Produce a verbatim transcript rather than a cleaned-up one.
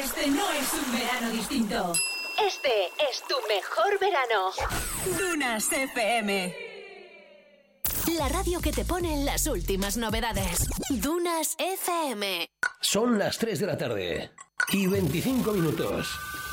Este no es un verano distinto. Este es tu mejor verano. Dunas F M. La radio que te pone en las últimas novedades. Dunas F M. Son las tres de la tarde y veinticinco minutos.